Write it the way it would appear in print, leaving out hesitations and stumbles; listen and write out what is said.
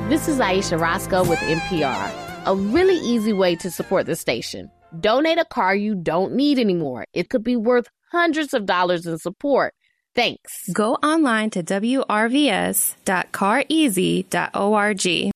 This is Aisha Roscoe with NPR. A really easy way to support the station. Donate a car you don't need anymore. It could be worth hundreds of dollars in support. Thanks. Go online to wrvs.careasy.org.